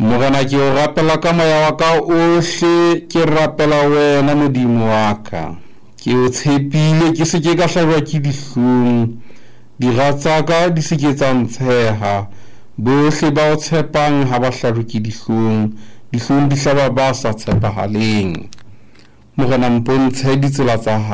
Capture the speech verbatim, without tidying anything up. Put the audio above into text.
Morena ke o rapela ka moya wa ka ohle, ke rapela wena Modimo wa ka. Ke o tshepile ke se ke ka hlajwa ke dihlong, dira tsa ka di se ke tsa ntsheha. Bohle ba o tshepang ha ba hlajwe ke dihlong, dihlong di hlaba ba sa tshepahaleng. Morena mpontshe ditsela tsa